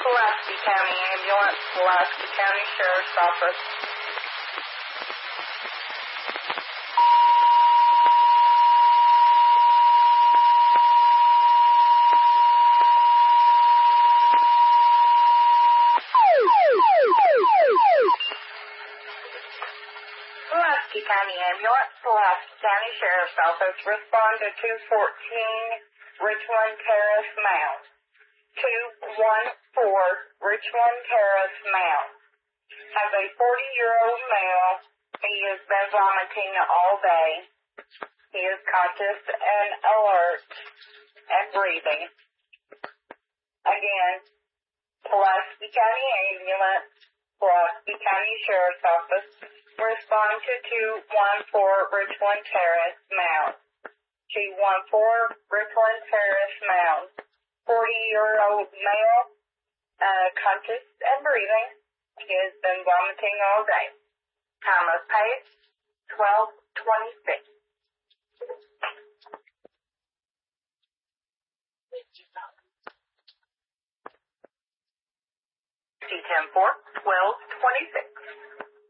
Pulaski County Ambulance, Pulaski County Sheriff's Office. Pulaski County Ambulance, Pulaski County Sheriff's Office, respond to 214 Richland Terrace Mound. 214 Richland Terrace Mound. Has a 40-year-old male. He has been vomiting all day. He is conscious and alert and breathing. Again, Pulaski County Ambulance, Pulaski County Sheriff's Office, respond to 214 Richland Terrace Mound. 214 Richland Terrace Mound. 40-year-old male, conscious and breathing. He has been vomiting all day. Time of pace, 12:26. C-10-4, 12:26.